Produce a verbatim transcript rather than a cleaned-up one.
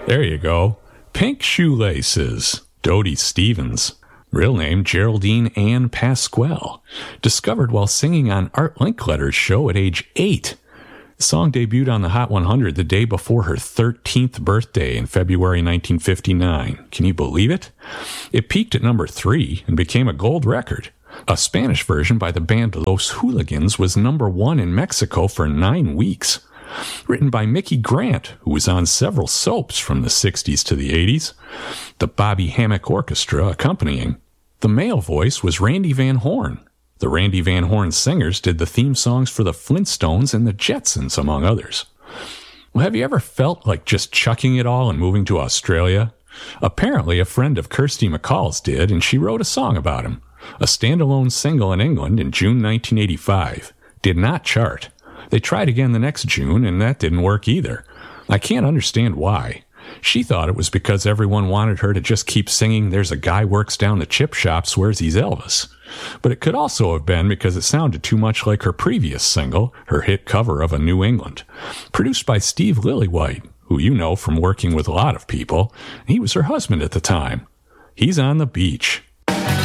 There you go. Pink Shoelaces, Dodie Stevens. Real name Geraldine Ann Pasquale. Discovered while singing on Art Linkletter's show at age eight. The song debuted on the Hot one hundred the day before her thirteenth birthday in February nineteen fifty-nine. Can you believe it? It peaked at number three and became a gold record. A Spanish version by the band Los Hooligans was number one in Mexico for nine weeks. Written by Mickey Grant, who was on several soaps from the sixties to the eighties. The Bobby Hammock Orchestra accompanying. The male voice was Randy Van Horn. The Randy Van Horn singers did the theme songs for the Flintstones and the Jetsons, among others. Well, have you ever felt like just chucking it all and moving to Australia? Apparently, a friend of Kirsty MacColl's did, and she wrote a song about him. A standalone single in England in June nineteen eighty-five. Did not chart. They tried again the next June, and that didn't work either. I can't understand why. She thought it was because everyone wanted her to just keep singing "There's a Guy Works Down the Chip Shop, Swears He's Elvis." But it could also have been because it sounded too much like her previous single, her hit cover of A New England. Produced by Steve Lillywhite, who you know from working with a lot of people. He was her husband at the time. He's on the beach.